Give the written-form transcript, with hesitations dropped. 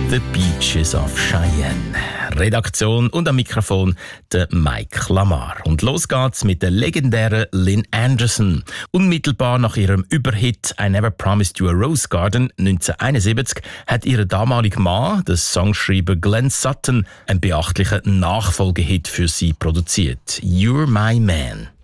The Beaches of Cheyenne. Redaktion und am Mikrofon der Mike Lamar. Und los geht's mit der legendären Lynn Anderson. Unmittelbar nach ihrem Überhit I Never Promised You a Rose Garden 1971 hat ihr damaliger Mann, der Songschreiber Glenn Sutton, einen beachtlichen Nachfolgehit für sie produziert. You're My Man.